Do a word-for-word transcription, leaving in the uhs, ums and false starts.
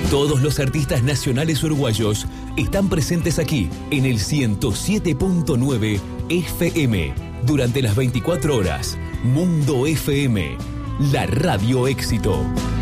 Todos los artistas nacionales uruguayos están presentes aquí en el ciento siete punto nueve F M durante las veinticuatro horas. Mundo F M, la radio éxito.